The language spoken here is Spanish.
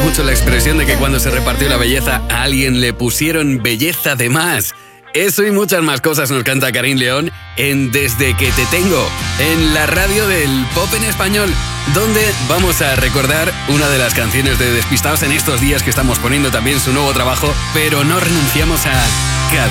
mucho la expresión de que cuando se repartió la belleza a alguien le pusieron belleza de más. Eso y muchas más cosas nos canta Karin León en Desde que te tengo, en la radio del pop en español, donde vamos a recordar una de las canciones de Despistados en estos días que estamos poniendo también su nuevo trabajo, pero no renunciamos a